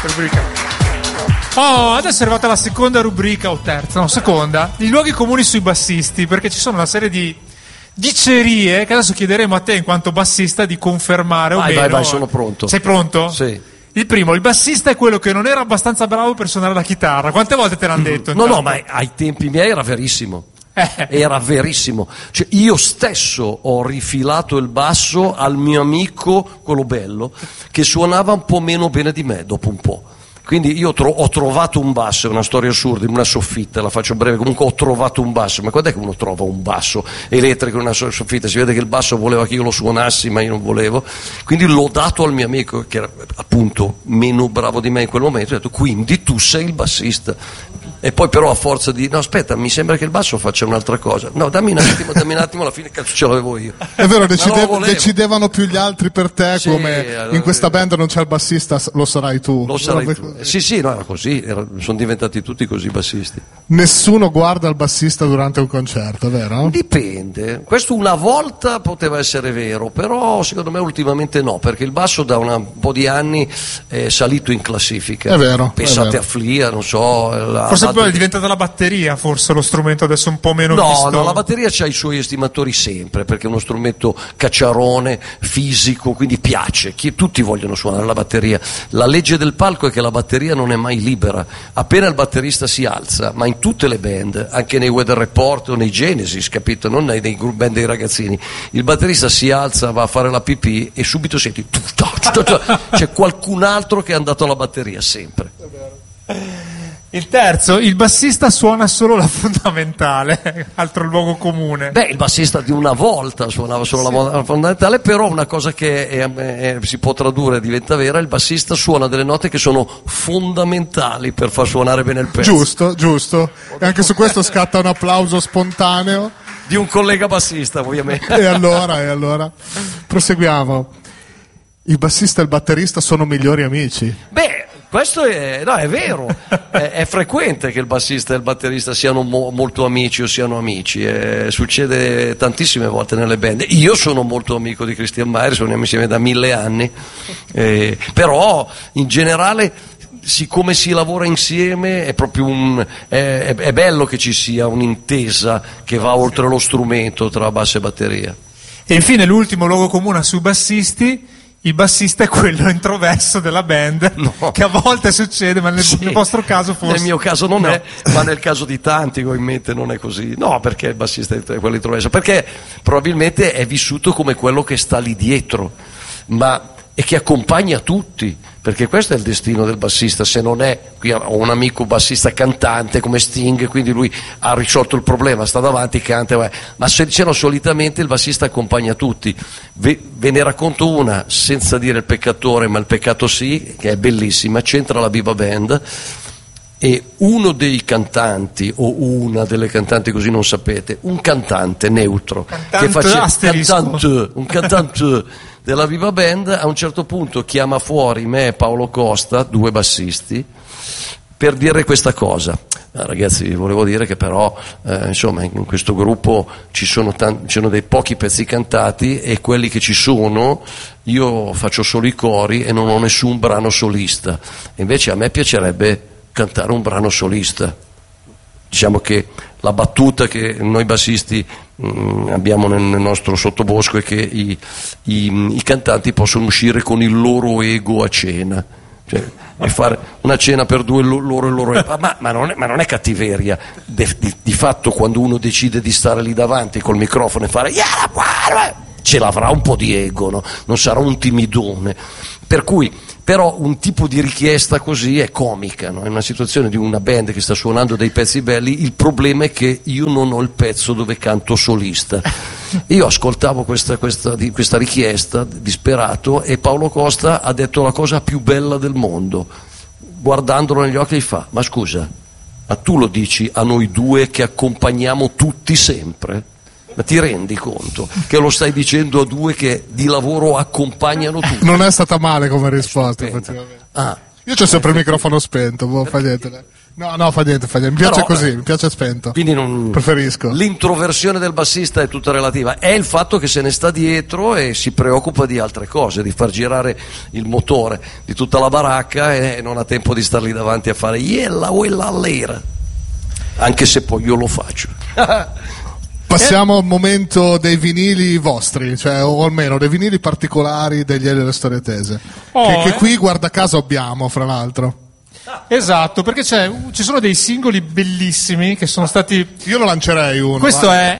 rubrica. Oh, adesso è arrivata la seconda rubrica, o terza, no, seconda. I luoghi comuni sui bassisti, perché ci sono una serie di dicerie che adesso chiederemo a te, in quanto bassista, di confermare o meno. Vai, sono pronto. Sei pronto? Sì. Il primo, il bassista è quello che non era abbastanza bravo per suonare la chitarra. Quante volte te l'hanno detto? No, ma ai tempi miei era verissimo. Era verissimo. Cioè, io stesso ho rifilato il basso al mio amico, quello bello, che suonava un po' meno bene di me dopo un po'. Quindi io ho trovato un basso, è una storia assurda, in una soffitta, la faccio breve, comunque ho trovato un basso. Ma quando è che uno trova un basso elettrico in una soffitta? Si vede che il basso voleva che io lo suonassi, ma io non volevo. Quindi l'ho dato al mio amico, che era appunto meno bravo di me in quel momento, ho detto, quindi tu sei il bassista. E poi però a forza di, no aspetta, mi sembra che il basso faccia un'altra cosa. No, dammi un attimo, alla fine cazzo ce l'avevo io. È vero, decidevano più gli altri per te, sì, come in questa band non c'è il bassista, lo sarai tu. Lo sarai tu. Sì, no, era così, sono diventati tutti così bassisti. Nessuno guarda il bassista durante un concerto, vero? Dipende, questo una volta poteva essere vero, però secondo me ultimamente no, perché il basso da un po' di anni è salito in classifica. È vero. Pensate a Flia, non so. Forse poi è diventata la batteria, forse lo strumento adesso un po' meno visto. No, la batteria c'ha i suoi estimatori sempre, perché è uno strumento cacciarone, fisico, quindi piace. Tutti vogliono suonare la batteria. La legge del palco è che la batteria non è mai libera. Appena il batterista si alza, ma in tutte le band, anche nei Weather Report o nei Genesis, capito? Non nei group band dei ragazzini. Il batterista si alza, va a fare la pipì e subito senti c'è qualcun altro che è andato alla batteria, sempre. Il terzo, il bassista suona solo la fondamentale, altro luogo comune. Beh, il bassista di una volta suonava solo la fondamentale, però una cosa che si può tradurre, diventa vera, il bassista suona delle note che sono fondamentali per far suonare bene il pezzo. Giusto. E anche su questo scatta un applauso spontaneo. Di un collega bassista, ovviamente. E allora, proseguiamo. Il bassista e il batterista sono migliori amici. Beh, questo è vero, è frequente che il bassista e il batterista siano molto amici o siano amici, succede tantissime volte nelle band. Io sono molto amico di Christian Meier, suoniamo insieme da 1000 anni, però in generale, siccome si lavora insieme, è proprio è bello che ci sia un'intesa che va oltre lo strumento tra basso e batteria. E infine l'ultimo luogo comune sui bassisti. Il bassista è quello introverso della band, no, che a volte succede, ma nel vostro caso forse... Nel mio caso non è, ma nel caso di tanti che ho in mente non è così. No, perché il bassista è quello introverso? Perché probabilmente è vissuto come quello che sta lì dietro, e che accompagna tutti, perché questo è il destino del bassista. Se non è, qui ho un amico bassista cantante come Sting, quindi lui ha risolto il problema, sta davanti, canta, ma se dicevano solitamente il bassista accompagna tutti. Ve ne racconto una senza dire il peccatore, ma il peccato sì, che è bellissima. C'entra la Biba Band e uno dei cantanti o una delle cantanti, così non sapete, un cantante neutro che faceva un cantante della Viva Band, a un certo punto chiama fuori me e Paolo Costa, due bassisti, per dire questa cosa. Ragazzi, vi volevo dire che però insomma in questo gruppo ci sono dei pochi pezzi cantati, e quelli che ci sono io faccio solo i cori e non ho nessun brano solista, e invece a me piacerebbe cantare un brano solista. Diciamo che la battuta che noi bassisti abbiamo nel nostro sottobosco è che i cantanti possono uscire con il loro ego a cena, cioè, e fare una cena per due loro e loro ego. Ma non è cattiveria. Di fatto, quando uno decide di stare lì davanti col microfono e fare ce l'avrà un po' di ego, no? Non sarà un timidone. Per cui però un tipo di richiesta così è comica, no? In una situazione di una band che sta suonando dei pezzi belli, il problema è che io non ho il pezzo dove canto solista. Io ascoltavo questa richiesta disperato, e Paolo Costa ha detto la cosa più bella del mondo, guardandolo negli occhi, e fa: ma scusa, ma tu lo dici a noi due che accompagniamo tutti sempre? Ma ti rendi conto che lo stai dicendo a due che di lavoro accompagnano tutti? Non è stata male come risposta, effettivamente. Io c'ho sempre il microfono spento, fa niente. No, fa niente. Mi piace Però, così, mi piace spento. Quindi non... Preferisco. L'introversione del bassista è tutta relativa, è il fatto che se ne sta dietro e si preoccupa di altre cose, di far girare il motore di tutta la baracca e non ha tempo di star lì davanti a fare iella o l'era, anche se poi io lo faccio. Passiamo al momento dei vinili vostri, cioè, o almeno dei vinili particolari degli Elio e le Storie Tese, che qui guarda caso abbiamo, fra l'altro. Esatto, perché ci sono dei singoli bellissimi che sono stati... Io lo lancerei uno. Questo è